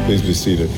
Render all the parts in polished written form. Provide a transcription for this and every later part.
Please be seated.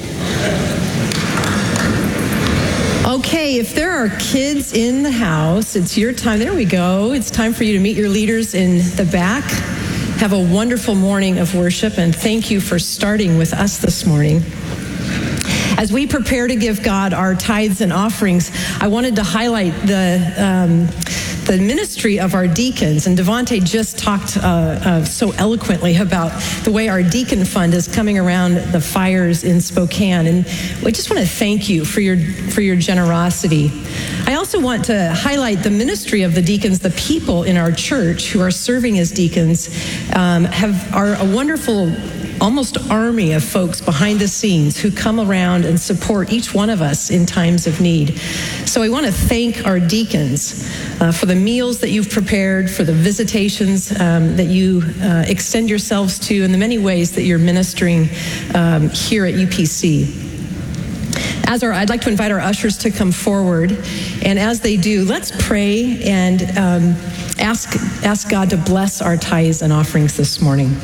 Okay, if there are kids in the house, it's your time. There we go. It's time for you to meet your leaders in the back. Have a wonderful morning of worship, and thank you for starting with us this morning. As we prepare to give God our tithes and offerings, I wanted to highlight the ministry of our deacons. And Devontae just talked so eloquently about the way our deacon fund is coming around the fires in Spokane. And I just want to thank you for your generosity. I also want to highlight the ministry of the deacons. The people in our church who are serving as deacons are a wonderful almost army of folks behind the scenes who come around and support each one of us in times of need. So I want to thank our deacons for the meals that you've prepared, for the visitations that you extend yourselves to, and the many ways that you're ministering here at UPC. I'd like to invite our ushers to come forward, and as they do, let's pray and ask God to bless our tithes and offerings this morning.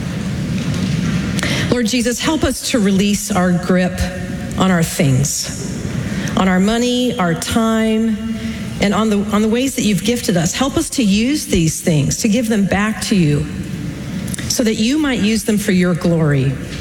Lord Jesus, help us to release our grip on our things, on our money, our time, and on the ways that you've gifted us. Help us to use these things, to give them back to you, so that you might use them for your glory.